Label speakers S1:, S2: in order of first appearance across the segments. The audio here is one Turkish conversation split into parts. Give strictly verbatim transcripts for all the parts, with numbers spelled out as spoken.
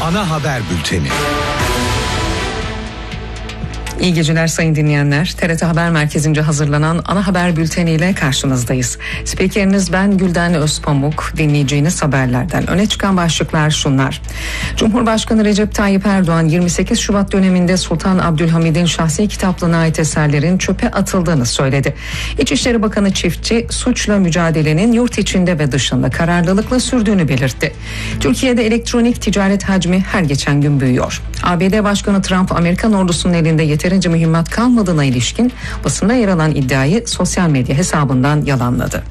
S1: Ana haber bülteni.
S2: İyi geceler sayın dinleyenler. T R T Haber Merkezi'nce hazırlanan ana haber bülteniyle karşınızdayız. Spikeriniz ben Gülden Özpamuk. Dinleyeceğiniz haberlerden öne çıkan başlıklar şunlar. Cumhurbaşkanı Recep Tayyip Erdoğan yirmi sekiz Şubat döneminde Sultan Abdülhamid'in şahsi kitaplığına ait eserlerin çöpe atıldığını söyledi. İçişleri Bakanı Çiftçi suçla mücadelenin yurt içinde ve dışında kararlılıkla sürdüğünü belirtti. Türkiye'de elektronik ticaret hacmi her geçen gün büyüyor. A B D Başkanı Trump Amerikan ordusunun elinde yeterince mühimmat kalmadığına ilişkin basında yer alan iddiayı sosyal medya hesabından yalanladı.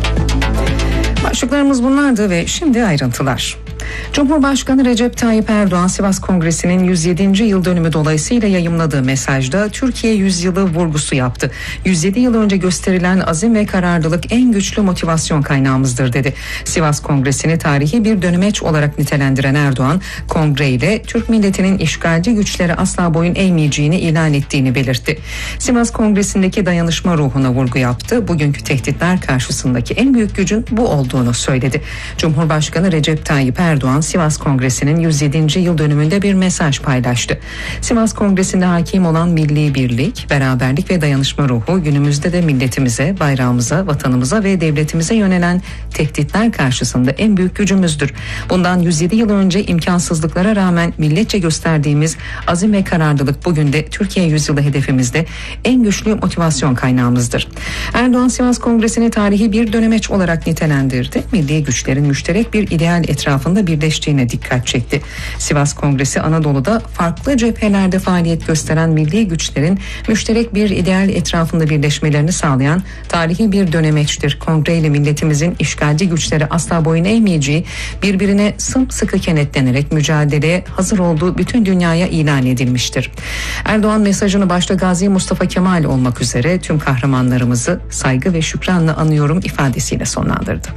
S2: Başlıklarımız bunlardı ve şimdi ayrıntılar. Cumhurbaşkanı Recep Tayyip Erdoğan Sivas Kongresi'nin yüz yedinci yıl dönümü dolayısıyla yayımladığı mesajda Türkiye yüzyılı vurgusu yaptı. yüz yedi yıl önce gösterilen azim ve kararlılık en güçlü motivasyon kaynağımızdır dedi. Sivas Kongresi'ni tarihi bir dönemeç olarak nitelendiren Erdoğan, kongre ile Türk milletinin işgalci güçlere asla boyun eğmeyeceğini ilan ettiğini belirtti. Sivas Kongresi'ndeki dayanışma ruhuna vurgu yaptı. Bugünkü tehditler karşısındaki en büyük gücün bu olduğunu söyledi. Cumhurbaşkanı Recep Tayyip Erdoğan Sivas Kongresi'nin yüz yedinci yıl dönümünde bir mesaj paylaştı. Sivas Kongresi'nde hakim olan milli birlik, beraberlik ve dayanışma ruhu günümüzde de milletimize, bayrağımıza, vatanımıza ve devletimize yönelen tehditler karşısında en büyük gücümüzdür. Bundan yüz yedi yıl önce imkansızlıklara rağmen milletçe gösterdiğimiz azim ve kararlılık bugün de Türkiye yüzyılı hedefimizde en güçlü motivasyon kaynağımızdır. Erdoğan Sivas Kongresi'ni tarihi bir dönemeç olarak nitelendirdi. Milli güçlerin müşterek bir ideal etrafında birleştiğine dikkat çekti. Sivas Kongresi Anadolu'da farklı cephelerde faaliyet gösteren milli güçlerin müşterek bir ideal etrafında birleşmelerini sağlayan tarihi bir dönemeçtir. Kongre ile milletimizin işgalci güçlere asla boyun eğmeyeceği, birbirine sımsıkı kenetlenerek mücadeleye hazır olduğu bütün dünyaya ilan edilmiştir. Erdoğan mesajını başta Gazi Mustafa Kemal olmak üzere tüm kahramanlarımızı saygı ve şükranla anıyorum ifadesiyle sonlandırdı.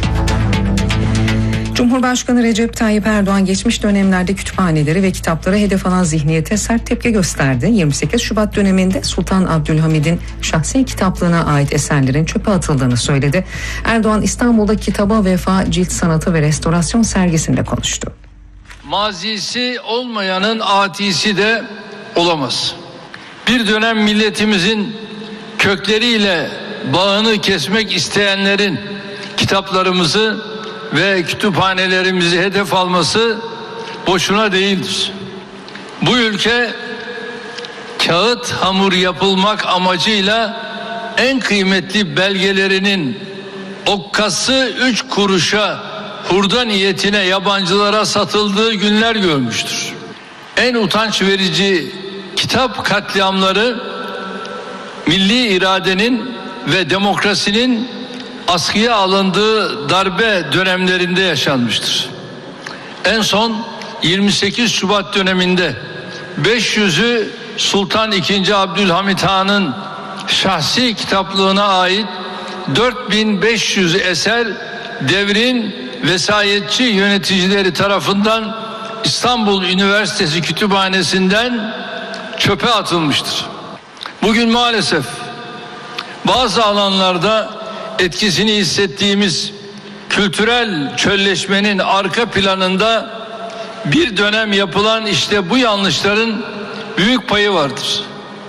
S2: Cumhurbaşkanı Recep Tayyip Erdoğan geçmiş dönemlerde kütüphaneleri ve kitaplara hedef alan zihniyete sert tepki gösterdi. yirmi sekiz Şubat döneminde Sultan Abdülhamid'in şahsi kitaplığına ait eserlerin çöpe atıldığını söyledi. Erdoğan İstanbul'da Kitaba Vefa Cilt Sanatı ve Restorasyon sergisinde konuştu.
S3: Mazisi olmayanın atisi de olamaz. Bir dönem milletimizin kökleriyle bağını kesmek isteyenlerin kitaplarımızı ve kütüphanelerimizi hedef alması boşuna değildir. Bu ülke kağıt hamur yapılmak amacıyla en kıymetli belgelerinin okkası üç kuruşa hurda niyetine yabancılara satıldığı günler görmüştür. En utanç verici kitap katliamları milli iradenin ve demokrasinin askıya alındığı darbe dönemlerinde yaşanmıştır. En son yirmi sekiz Şubat döneminde beş yüzü Sultan ikinci. Abdülhamit Han'ın şahsi kitaplığına ait dört bin beş yüz eser devrin vesayetçi yöneticileri tarafından İstanbul Üniversitesi Kütüphanesi'nden çöpe atılmıştır. Bugün maalesef bazı alanlarda etkisini hissettiğimiz kültürel çölleşmenin arka planında bir dönem yapılan işte bu yanlışların büyük payı vardır.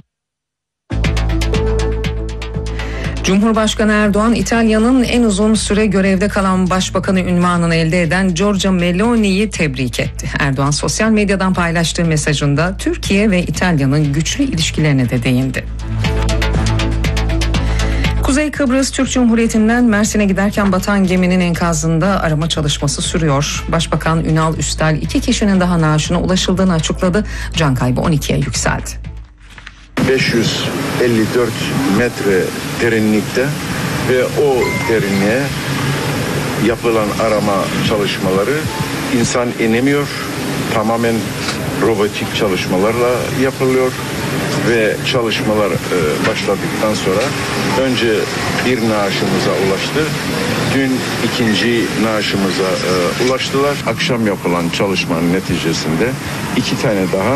S2: Cumhurbaşkanı Erdoğan, İtalya'nın en uzun süre görevde kalan başbakanı unvanını elde eden Giorgia Meloni'yi tebrik etti. Erdoğan sosyal medyadan paylaştığı mesajında Türkiye ve İtalya'nın güçlü ilişkilerine de değindi. Kuzey Kıbrıs Türk Cumhuriyeti'nden Mersin'e giderken batan geminin enkazında arama çalışması sürüyor. Başbakan Ünal Üstel iki kişinin daha naaşına ulaşıldığını açıkladı. Can kaybı on ikiye yükseldi.
S4: beş yüz elli dört metre derinlikte ve o derinliğe yapılan arama çalışmaları insan inemiyor. Tamamen robotik çalışmalarla yapılıyor. Ve çalışmalar e, başladıktan sonra önce bir naaşımıza ulaştı. Dün ikinci naaşımıza e, ulaştılar. Akşam yapılan çalışmanın neticesinde iki tane daha